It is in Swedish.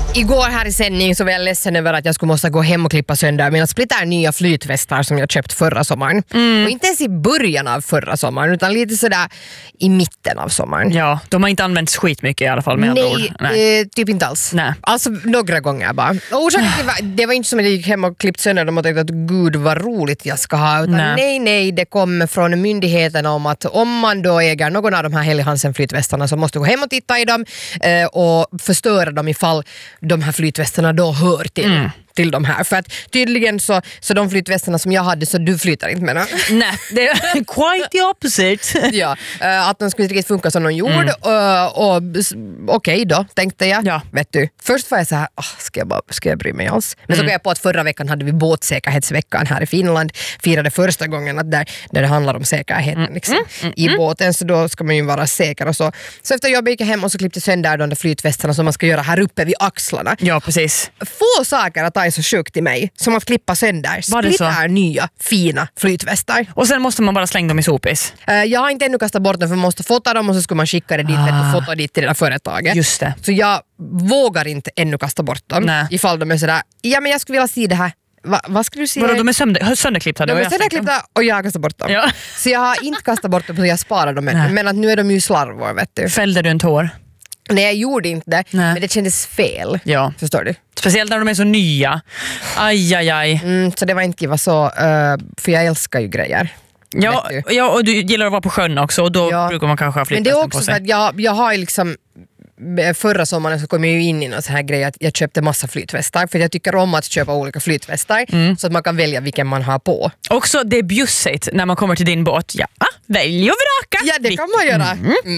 Igår här i sändning så var jag ledsen över att jag skulle måste gå hem och klippa sönder mina splitter nya flytvästar som jag köpt förra sommaren. Och inte ens i början av förra sommaren utan lite sådär i mitten av sommaren. Ja, de har inte använts skitmycket i alla fall med andra ord. Nej, typ inte alls. Nej. Alltså några gånger bara. Och orsaken det var inte som att jag gick hem och klippt sönder dem och tänkte att gud vad roligt jag ska ha. Utan nej, det kom från myndigheten om att om man då äger någon av de här Helly Hansen flytvästarna så måste gå hem och titta i dem och förstöra dem ifall de här flytvästarna då hör till de här. För att tydligen så de flytvästarna som jag hade så du flyttar inte med dem. Nej, det är quite the opposite. Ja, att de skulle inte riktigt funka som de gjorde och okej då, tänkte jag. Ja. Vet du, först var jag så här, ska jag bry mig alls? Men så kom jag på att förra veckan hade vi båtsäkerhetsveckan här i Finland. Firade första gången att där det handlar om säkerheten liksom, i båten, så då ska man ju vara säker och så. Så efter jobbet gick jag hem och så klippte sönder de där flytvästarna som man ska göra här uppe vid axlarna. Ja, precis. Få saker att ta är så sjukt i mig som att klippa sönder splitter nya, fina flytvästar. Och sen måste man bara slänga dem i sopis. Jag har inte ännu kastat bort dem för man måste fota dem och så ska man skicka det dit och fota dit till det där företaget. Just det. Så jag vågar inte ännu kasta bort dem. Nej. Ifall de är sådär, ja men jag skulle vilja se det här. Vad skulle du säga? Vadå, de är sönderklippta? De är sönderklippta och jag kastar bort dem. Ja. Så jag har inte kastat bort dem så jag sparar dem ännu. Men att nu är de ju slarvor, vet du. Fällde du en tår? Nej, jag gjorde inte det. Men det kändes fel. Ja. Förstår du? Speciellt när de är så nya. Aj. Så det var inte så, för jag älskar ju grejer. Ja, och du gillar att vara på sjön också och då brukar man kanske ha flytvästen på sig. Men det är också så att jag har liksom förra sommaren så kom jag ju in i någon så här grej att jag köpte massa flytvästar för jag tycker om att köpa olika flytvästar så att man kan välja vilken man har på. Också det är bjussigt när man kommer till din båt. Ja, välj och vraka. Ja, det kan man göra.